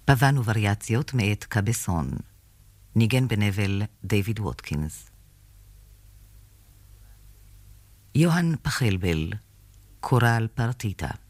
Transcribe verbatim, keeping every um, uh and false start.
פאבן ווריאציות מאת קאבסון. ניגן בנבל דיוויד ווטקינס. יוהאן פחלבל, קורל פרטיטה.